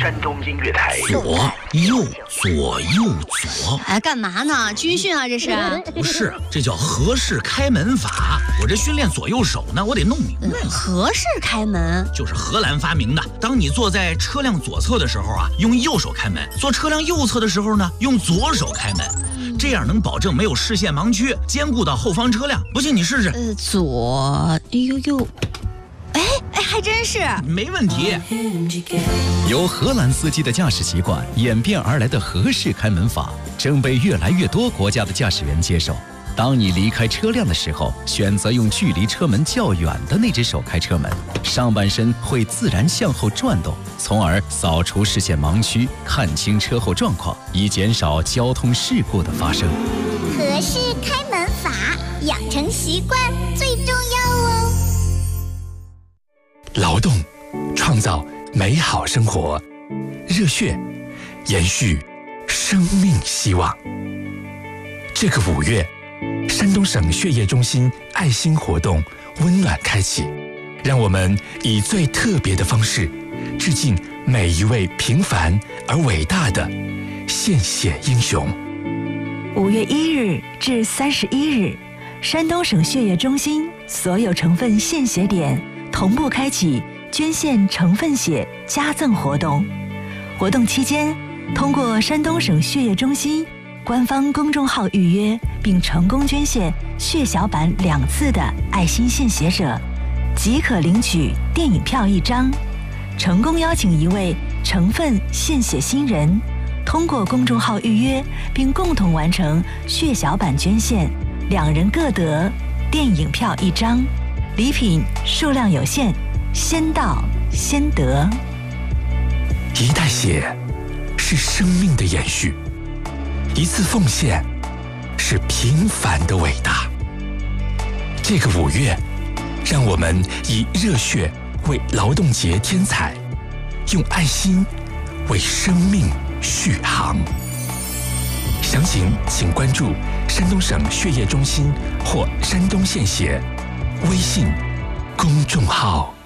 山东音乐台。 左右左右左。 哎，干嘛呢？军训啊，这是？ 不是，这叫合适开门法。我这训练左右手呢，我得弄明白了。 合适开门就是荷兰发明的。当你坐在车辆左侧的时候啊，用右手开门；坐车辆右侧的时候呢，用左手开门。这样能保证没有视线盲区，兼顾到后方车辆。不信你试试。 左右。哎，还真是没问题。 由荷兰司机的驾驶习惯演变而来的合适开门法，正被越来越多国家的驾驶员接受。当你离开车辆的时候，选择用距离车门较远的那只手开车门，上半身会自然向后转动，从而扫除视线盲区，看清车后状况，以减少交通事故的发生。 合适开门法，养成习惯最重要哦。 劳动，创造美好生活；热血，延续生命希望。这个5月，山东省血液中心爱心活动温暖开启，让我们以最特别的方式，致敬每一位平凡而伟大的献血英雄。 5月1日至31日，山东省血液中心所有成分献血点同步开启捐献成分血加赠活动。活动期间，通过山东省血液中心官方公众号预约并成功捐献血小板2次的爱心献血者，即可领取电影票1张。成功邀请一位成分献血新人，通过公众号预约并共同完成血小板捐献，2人各得电影票1张。礼品数量有限，先到先得。 一袋血是生命的延续，一次奉献是平凡的伟大。这个5月，让我们以热血为劳动节添彩，用爱心为生命续航。详情请关注山东省血液中心或山东献血微信公众号。